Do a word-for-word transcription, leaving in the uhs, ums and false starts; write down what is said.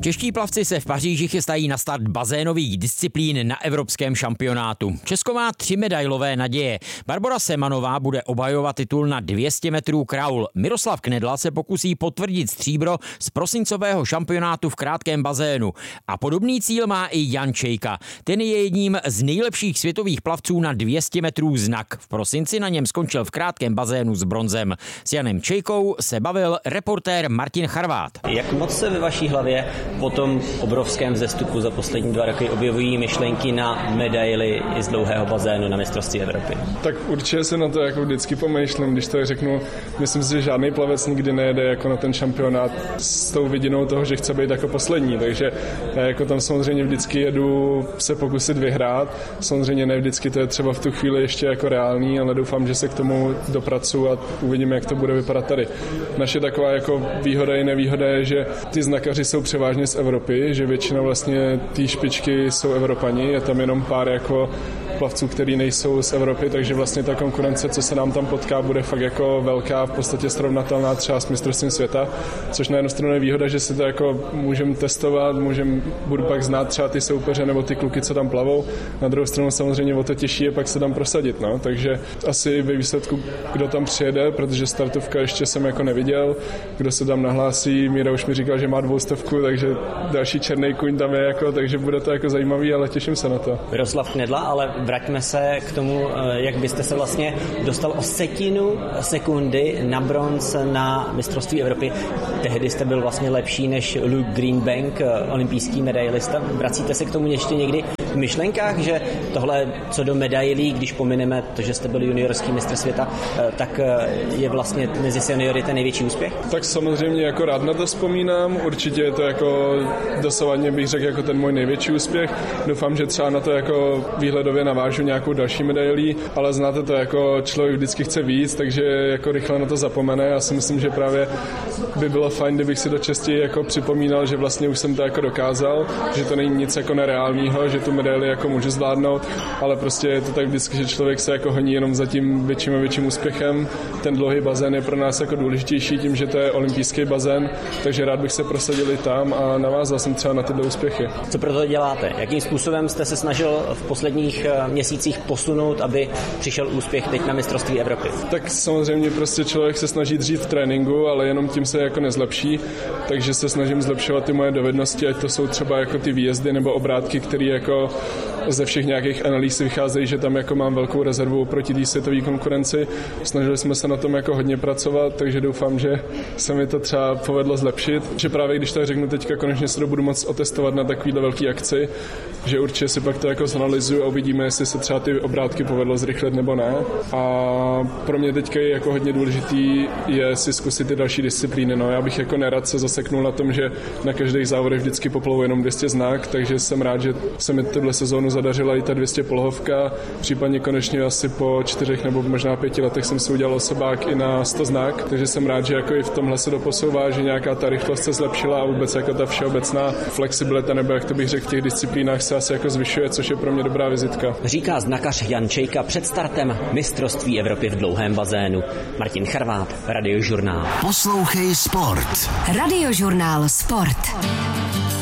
Čeští plavci se v Paříži chystají na start bazénových disciplín na evropském šampionátu. Česko má tři medailové naděje. Barbora Semanová bude obhajovat titul na dvě stě metrů kraul. Miroslav Knedla se pokusí potvrdit stříbro z prosincového šampionátu v krátkém bazénu. A podobný cíl má i Jan Čejka. Ten je jedním z nejlepších světových plavců na dvě stě metrů znak. V prosinci na něm skončil v krátkém bazénu s bronzem. S Janem Čejkou se bavil reportér Martin Charvát. Jak moc se ve vaší hlavě po tom obrovském vzestupu za poslední dva roky objevují myšlenky na medaily i z dlouhého bazénu na mistrovství Evropy? Tak určitě se na to jako vždycky pomýšlím, když to řeknu. Myslím si, že žádný plavec nikdy nejede jako na ten šampionát s tou vidinou toho, že chce být jako poslední, takže já jako tam samozřejmě vždycky jedu se pokusit vyhrát. Samozřejmě ne vždycky to je třeba v tu chvíli ještě jako reálný, ale doufám, že se k tomu dopracuju a uvidíme, jak to bude vypadat tady. Naše taková jako výhoda i nevýhoda je, že ty znakaři jsou převážně z Evropy, že většina vlastně té špičky jsou Evropani, je tam jenom pár jako plavců, který nejsou z Evropy, takže vlastně ta konkurence, co se nám tam potká, bude fakt jako velká, v podstatě srovnatelná třeba s mistrovstvím světa, což na jednu stranu je výhoda, že si to jako můžeme testovat, můžem, budu pak znát třeba ty soupeře nebo ty kluky, co tam plavou. Na druhou stranu samozřejmě o to těžší je pak se tam prosadit, no. Takže asi ve výsledku, kdo tam přijede, protože startovka ještě jsem jako neviděl, kdo se tam nahlásí, Míra už mi říkal, že má dvoustovku, takže další černý kuň tam je jako, takže bude to jako zajímavý, ale těším se na to. Miroslav Knedla, ale vraťme se k tomu, jak byste se vlastně dostal o setinu sekundy na bronz na mistrovství Evropy. Tehdy jste byl vlastně lepší než Luke Greenbank, olympijský medailista. Vracíte se k tomu ještě někdy v myšlenkách, že tohle co do medailí, když pomineme to, že jste byl juniorský mistr světa, tak je vlastně mezi seniory ten největší úspěch? Tak samozřejmě jako rád na to vzpomínám. Určitě je to jako dosavadně bych řekl jako ten můj největší úspěch. Doufám, že třeba na to jako výhledově navážu nějakou další medailí, ale znáte to, jako člověk vždycky chce víc, takže jako rychle na to zapomene. Já si myslím, že právě by bylo fajn, kdybych si to častěji jako připomínal, že vlastně už jsem to jako dokázal, že to není nic jako nereálního, že tu medaili jako můžu zvládnout, ale prostě je to tak vždycky, že člověk se jako honí jenom za tím větším a větším úspěchem. Ten dlouhý bazén je pro nás jako důležitější tím, že to je olympijský bazén, takže rád bych se prosadil i tam a navázal jsem třeba na tyhle úspěchy. Co pro to děláte? Jakým způsobem jste se snažil v posledních měsících posunout, aby přišel úspěch teď na mistrovství Evropy? Tak samozřejmě prostě člověk se snaží dřít v tréninku, ale jenom tím se jako nezlepší, takže se snažím zlepšovat ty moje dovednosti, ať to jsou třeba jako ty výjezdy nebo obrátky, které jako ze všech nějakých analýz vycházejí, že tam jako mám velkou rezervu proti té světové konkurenci. Snažili jsme se na tom jako hodně pracovat, takže doufám, že se mi to třeba povedlo zlepšit. Že právě když tak řeknu teďka, konečně se to budu moc otestovat na takovýhle velký akci, že určitě si pak to jako zanalyzuju a uvidíme, jestli se třeba ty obrátky povedlo zrychlit nebo ne. A pro mě teďka je jako hodně důležitý je si zkusit ty další disciplíny. No, já bych jako nerad se zaseknul na tom, že na každých závodech vždycky poplovou jenom dvě stě znak, takže jsem rád, že se mi tuhle sezónu zadařila i ta dvě stě polohovka, případně konečně asi po čtyřech nebo možná pěti letech jsem si udělal osobák i na sto znak, takže jsem rád, že jako i v tomhle se doposouvá, že nějaká ta rychlost se zlepšila a vůbec jako ta všeobecná flexibilita, nebo jak to bych řekl, v těch disciplínách se asi jako zvyšuje, což je pro mě dobrá vizitka. Říká znakař Jan Čejka před startem mistrovství Evropy v dlouhém bazénu. Martin Charvát, Radiožurnál. Poslouchej sport. Radiožurnál Sport.